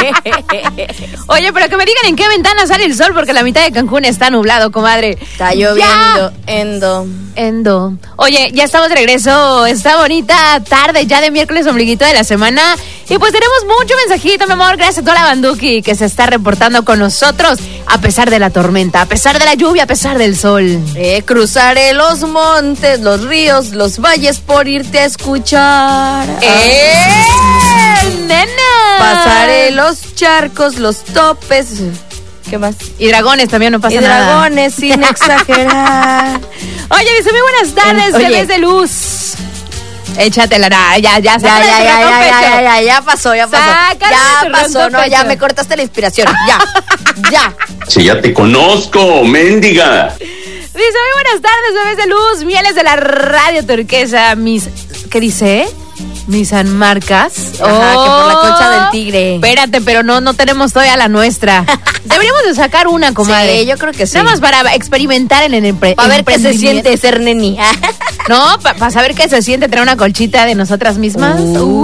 Oye, pero que me digan en qué ventana sale el sol, porque la mitad de Cancún está nublado, comadre. Está lloviendo, Endo. Oye, ya estamos de regreso. Esta bonita tarde ya de miércoles, ombliguito de la semana. Y pues tenemos mucho mensajito, mi amor. Gracias a toda la banduki que se está reportando con nosotros. A pesar de la tormenta, a pesar de la lluvia, a pesar del sol. Cruzaré los montes, los ríos, los valles por irte a escuchar. ¡Nena! Pasaré los charcos, los topes. ¿Qué más? Y dragones también, no pasa nada. Y dragones, sin exagerar. Oye, dice, muy buenas tardes, bebés de luz. Échatela, ya pasó. No, ya me cortaste la inspiración. Ya. Si ya te conozco, mendiga. Dice, muy buenas tardes, bebés de luz, mieles de la radio turquesa, ¿qué dice? Mis Sanmarcas. Ajá, que por la concha del tigre. Espérate, pero no tenemos todavía la nuestra. Deberíamos de sacar una, comadre. Sí, yo creo que sí. Nada más para experimentar en el para ver qué se siente ser neni. No, para saber qué se siente tener una colchita de nosotras mismas.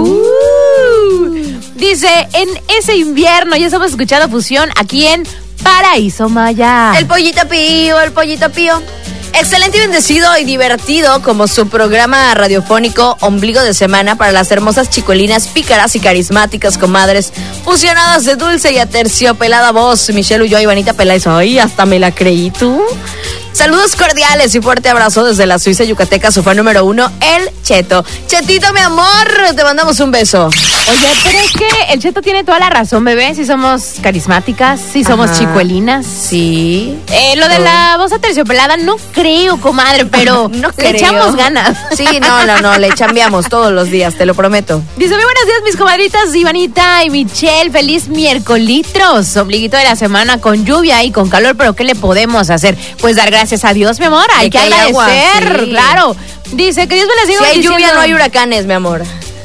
Dice, en ese invierno ya estamos escuchando Fusión aquí en Paraíso Maya. El pollito pío. Excelente y bendecido y divertido como su programa radiofónico Ombligo de Semana para las hermosas chicuelinas pícaras y carismáticas comadres fusionadas de dulce y aterciopelada voz. Michelle Ulloa y Vanita Peláez. Ay, hasta me la creí tú. Saludos cordiales y fuerte abrazo desde la Suiza yucateca, su fan número 1, el Cheto. Chetito, mi amor, te mandamos un beso. Oye, pero es que el Cheto tiene toda la razón, bebé. Si somos carismáticas, si somos chicuelinas. Sí. Lo de la voz aterciopelada no creo, comadre, pero le echamos ganas. Sí, no, le chambeamos todos los días, te lo prometo. Dice, muy buenos días, mis comadritas, Ivanita y Michelle. Feliz miércolitros. Ombliguito de la semana con lluvia y con calor, pero ¿qué le podemos hacer? Pues dar gracias a Dios, mi amor. Hay que agradecer, agua, sí. Claro. Dice que Dios me la siga bendiciendo. Si hay diciendo. lluvia, no hay huracanes, mi amor.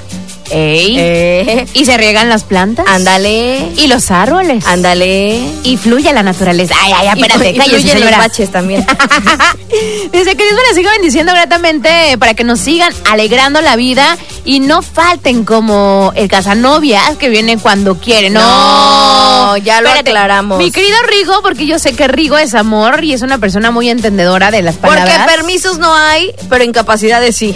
Y se riegan las plantas. Ándale. Y los árboles. Ándale. Y fluye la naturaleza. Ay, espérate, cállese, fluyen los baches también. Dice que Dios me la siga bendiciendo gratamente para que nos sigan alegrando la vida y no falten como el casanovias que viene cuando quiere. No, ya lo aclaramos. Mi querido Rigo, porque yo sé que Rigo es amor y es una persona muy entendedora de las palabras. Porque permisos no hay, pero incapacidades sí.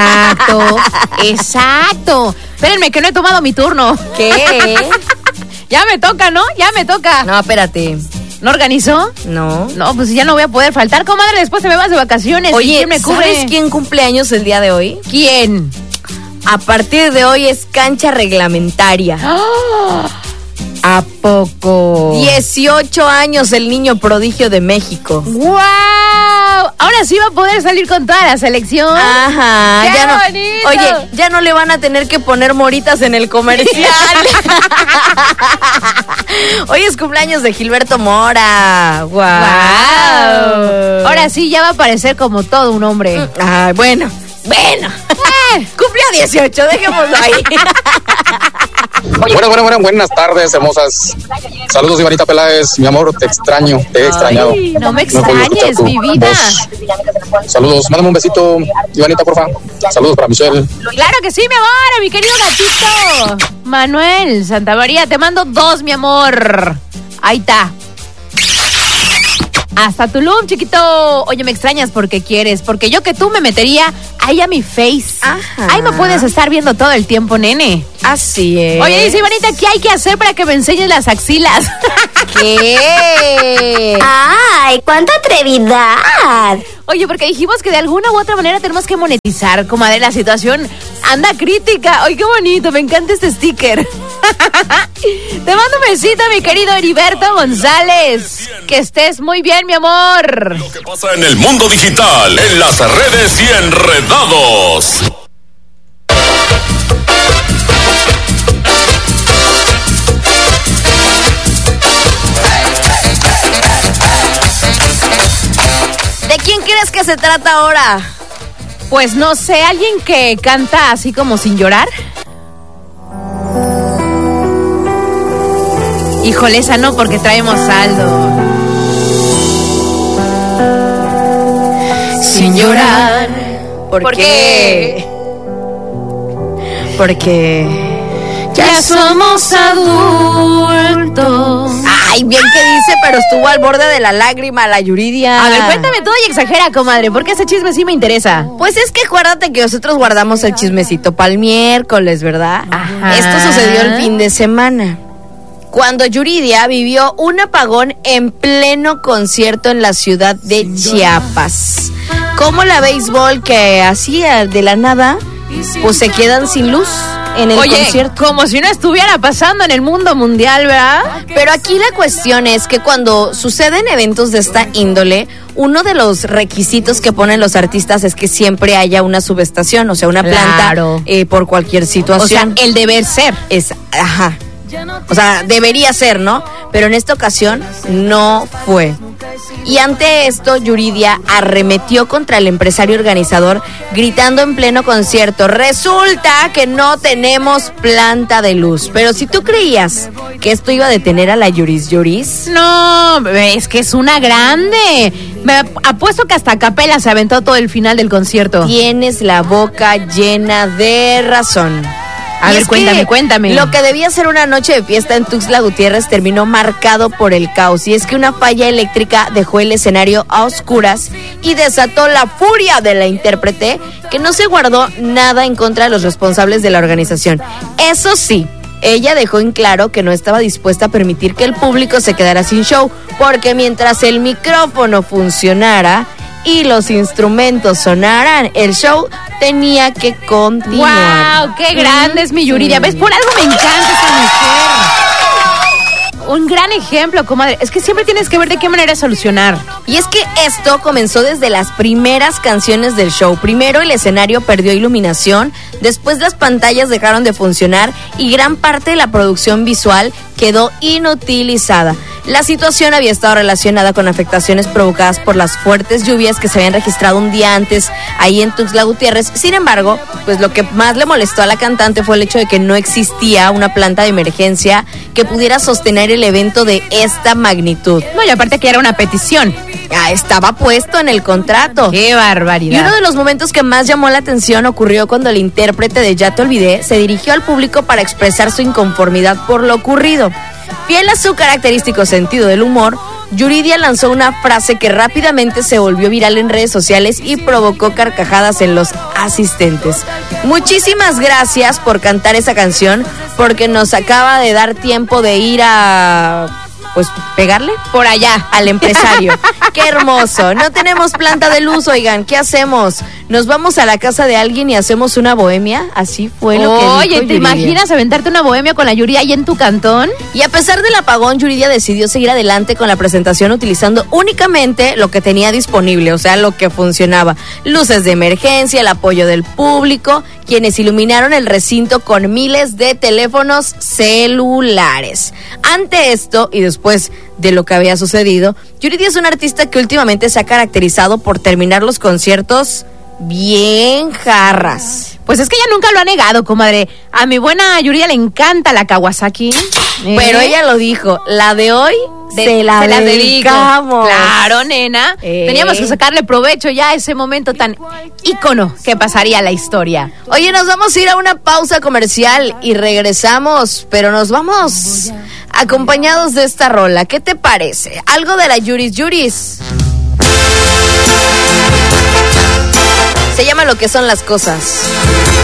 Exacto. Espérenme que no he tomado mi turno. ¿Qué? Ya me toca, ¿no? Ya me toca. No, espérate. ¿No organizó? No, pues ya no voy a poder faltar, comadre. Después te me vas de vacaciones. Oye, ¿quién me cubre? ¿Sabes quién cumple años el día de hoy? ¿Quién? A partir de hoy es cancha reglamentaria. ¿A poco? 18 años el niño prodigio de México. ¡Wow! Ahora sí va a poder salir con toda la selección. Ajá. ¡Qué ya no, bonito! Oye, ya no le van a tener que poner moritas en el comercial. Hoy es cumpleaños de Gilberto Mora. ¡Wow! Ahora sí ya va a parecer como todo un hombre. Ay, bueno. Cumplió 18, dejémoslo ahí. Buenas tardes, hermosas. Saludos, Ivanita Peláez, mi amor, te extraño, te he extrañado. No me extrañes, mi vida. Saludos, mándame un besito, Ivanita, porfa. Saludos para Michelle. Claro que sí, mi amor, a mi querido gatito Manuel Santamaría, te mando 2, mi amor. Ahí está. Hasta Tulum, chiquito. Oye, me extrañas porque quieres, porque yo que tú me metería ahí a mi face. Ajá. Ahí me puedes estar viendo todo el tiempo, nene. Así es. Oye, dice Ivanita, ¿qué hay que hacer para que me enseñes las axilas? ¿Qué? ¡Ay, cuánta atrevidad! Oye, porque dijimos que de alguna u otra manera tenemos que monetizar, comadre, la situación anda crítica. Ay, qué bonito, me encanta este sticker. Te mando un besito, mi querido Heriberto González. Que estés muy bien, mi amor. Lo que pasa en el mundo digital, en las redes y enredados. ¿De quién crees que se trata ahora? Pues no sé, alguien que canta así como sin llorar. Híjole, esa no, porque traemos saldo. Sin llorar. ¿Por qué? Porque ya somos adultos. bien que dice, pero estuvo al borde de la lágrima la Yuridia. A ver, cuéntame todo y exagera, comadre, porque ese chisme sí me interesa. Pues es que acuérdate que nosotros guardamos el chismecito para el miércoles, ¿verdad? Ajá. Esto sucedió el fin de semana, cuando Yuridia vivió un apagón en pleno concierto en la ciudad de Chiapas. Como la béisbol que hacía de la nada, pues se quedan sin luz en el concierto. Como si no estuviera pasando en el mundo mundial, ¿verdad? Pero aquí la cuestión es que cuando suceden eventos de esta índole, uno de los requisitos que ponen los artistas es que siempre haya una subestación, o sea, una planta por cualquier situación. O sea, el deber ser. Ajá. O sea, debería ser, ¿no? Pero en esta ocasión no fue. Y ante esto, Yuridia arremetió contra el empresario organizador, gritando en pleno concierto: resulta que no tenemos planta de luz. Pero si tú creías que esto iba a detener a la Yuris, no, es que es una grande. Me apuesto que hasta a capela se aventó todo el final del concierto. Tienes la boca llena de razón. A ver, cuéntame. Lo que debía ser una noche de fiesta en Tuxtla Gutiérrez terminó marcado por el caos. Y es que una falla eléctrica dejó el escenario a oscuras y desató la furia de la intérprete, que no se guardó nada en contra de los responsables de la organización. Eso sí, ella dejó en claro que no estaba dispuesta a permitir que el público se quedara sin show, porque mientras el micrófono funcionara y los instrumentos sonaran, el show tenía que continuar. ¡Wow! ¡Qué grande es mi Yuridia! ¿Ves? Por algo me encanta esa mujer. Un gran ejemplo, comadre. Es que siempre tienes que ver de qué manera solucionar. Y es que esto comenzó desde las primeras canciones del show. Primero el escenario perdió iluminación, después las pantallas dejaron de funcionar y gran parte de la producción visual quedó inutilizada. La situación había estado relacionada con afectaciones provocadas por las fuertes lluvias que se habían registrado un día antes ahí en Tuxtla Gutiérrez. Sin embargo, pues lo que más le molestó a la cantante fue el hecho de que no existía una planta de emergencia que pudiera sostener el evento de esta magnitud. No, y aparte que era una petición. Estaba puesto en el contrato. ¡Qué barbaridad! Y uno de los momentos que más llamó la atención ocurrió cuando el intérprete de Ya Te Olvidé se dirigió al público para expresar su inconformidad por lo ocurrido. Fiel a su característico sentido del humor, Yuridia lanzó una frase que rápidamente se volvió viral en redes sociales y provocó carcajadas en los asistentes. Muchísimas gracias por cantar esa canción, porque nos acaba de dar tiempo de ir a... pues pegarle por allá al empresario. ¡Qué hermoso! No tenemos planta de luz, oigan, ¿qué hacemos? ¿Nos vamos a la casa de alguien y hacemos una bohemia? Así fue lo que dijo Oye, ¿te Yuridia. imaginas aventarte una bohemia con la Yuridia ahí en tu cantón? Y a pesar del apagón, Yuridia decidió seguir adelante con la presentación utilizando únicamente lo que tenía disponible, o sea, lo que funcionaba. Luces de emergencia, el apoyo del público, quienes iluminaron el recinto con miles de teléfonos celulares. Ante esto, y después de lo que había sucedido, Yuridia es una artista que últimamente se ha caracterizado por terminar los conciertos bien jarras. Pues es que ella nunca lo ha negado, comadre. A mi buena Yuridia le encanta la Kawasaki. Pero ella lo dijo, la de hoy se la dedicamos. Claro, nena. Teníamos que sacarle provecho ya a ese momento tan ícono que pasaría a la historia. Oye, nos vamos a ir a una pausa comercial y regresamos, pero nos vamos acompañados de esta rola. ¿Qué te parece? Algo de la Yuris. Se llama Lo que son las cosas.